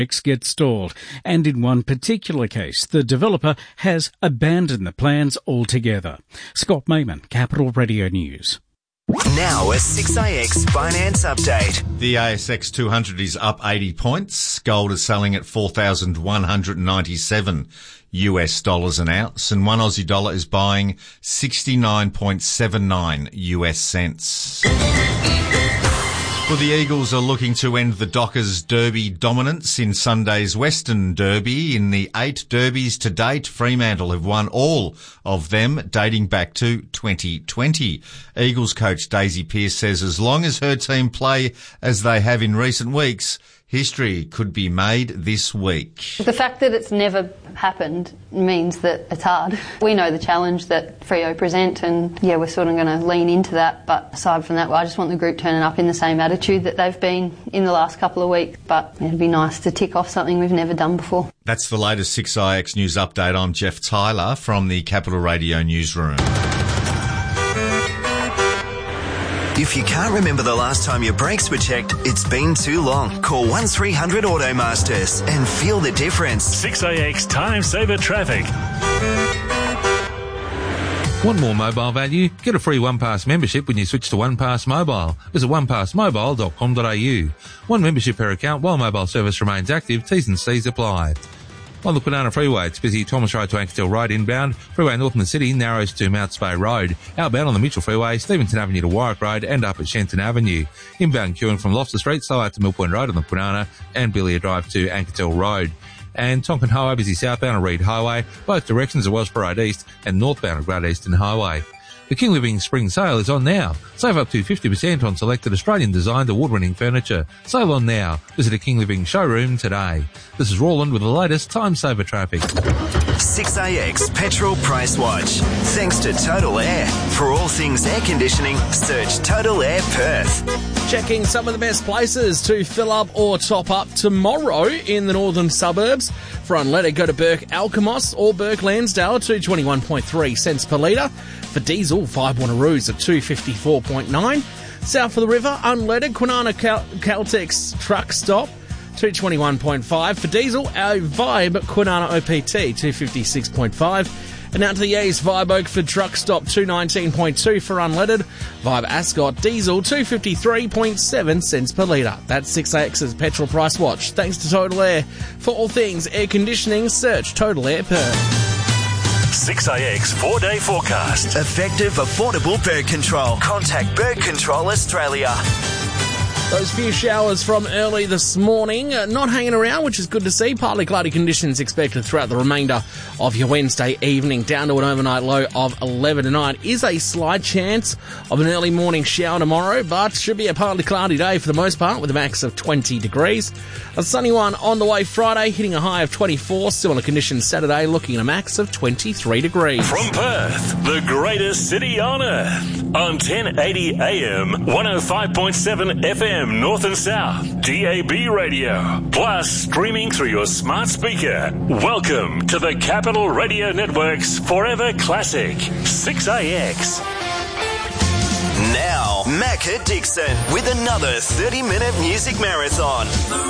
get stalled, and in one particular case, the developer has abandoned the plans altogether. Scott Mayman, Capital Radio News. Now a 6AX finance update. The ASX 200 is up 80 points. Gold is selling at $4,197 an ounce, and one Aussie dollar is buying 69.79 US cents. Well, the Eagles are looking to end the Dockers Derby dominance in Sunday's Western Derby. In the 8 derbies to date, Fremantle have won all of them, dating back to 2020. Eagles coach Daisy Pearce says as long as her team play as they have in recent weeks, history could be made this week. The fact that it's never happened means that it's hard. We know the challenge that Freo present, and we're sort of going to lean into that. But aside from that, I just want the group turning up in the same attitude that they've been in the last couple of weeks. But it'd be nice to tick off something we've never done before. That's the latest 6IX News Update. I'm Jeff Tyler from the Capital Radio Newsroom. If you can't remember the last time your brakes were checked, it's been too long. Call 1300 Automasters and feel the difference. 6AX Time Saver Traffic. Want more mobile value? Get a free OnePass membership when you switch to OnePass Mobile. Visit onepassmobile.com.au. One membership per account while mobile service remains active. T's and C's apply. On the Kwinana Freeway, it's busy Thomas Road to Ankertel Road inbound. Freeway north in the city narrows to Mounts Bay Road. Outbound on the Mitchell Freeway, Stevenson Avenue to Warwick Road and up at Shenton Avenue. Inbound queuing from Loftus Street, slow out to Mill Point Road on the Kwinana and Billia Drive to Ankertel Road. And Tonkin Highway busy southbound on Reed Highway, both directions of Wellsborough Road East and northbound of Great Eastern Highway. The King Living Spring Sale is on now. Save up to 50% on selected Australian-designed award-winning furniture. Sale on now. Visit a King Living showroom today. This is Roland with the latest Time Saver Traffic. 6AX Petrol Price Watch. Thanks to Total Air. For all things air conditioning, search Total Air Perth. Checking some of the best places to fill up or top up tomorrow in the northern suburbs. For unleaded, go to Burke Alkimos or Burke Lansdale at 221.3 cents per litre. For diesel, 5 Wannaroos at 254.9. South of the river, unleaded, Kwinana Caltex truck stop, 221.5. For diesel, our Vibe Kwinana OPT, 256.5. And out to the east, Vibe Oakford truck stop, 219.2 for unleaded. Vibe Ascot diesel, 253.7 cents per litre. That's 6AX's Petrol Price Watch. Thanks to Total Air. For all things air conditioning, search Total Air Perth. 6AX 4-day forecast. Effective, affordable bird control. Contact Bird Control Australia. Those few showers from early this morning, not hanging around, which is good to see. Partly cloudy conditions expected throughout the remainder of your Wednesday evening, down to an overnight low of 11 tonight. Is a slight chance of an early morning shower tomorrow, but should be a partly cloudy day for the most part with a max of 20 degrees. A sunny one on the way Friday, hitting a high of 24. Similar conditions Saturday, looking at a max of 23 degrees. From Perth, the greatest city on earth, on 1080 AM, 105.7 FM. North and South, DAB radio, plus streaming through your smart speaker. Welcome to the Capital Radio Network's Forever Classic, 6AX. Now, Macca Dixon with another 30-minute music marathon.